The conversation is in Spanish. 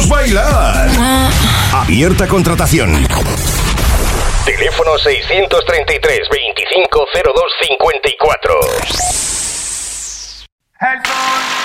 bailar. Abierta contratación. Teléfono 633 25 02 54. El sol